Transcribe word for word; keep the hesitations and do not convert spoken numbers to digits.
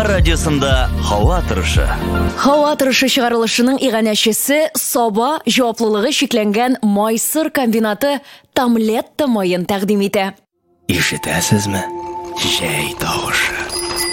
Татар радиосында һава торышы. Һава торышы чыгарылышының иганәчесе Саба җаваплылыгы шикләнгән майсыр комбинаты Тамлетта майын тәкъдим итә. Ишетәсезме? Җәй тавышы.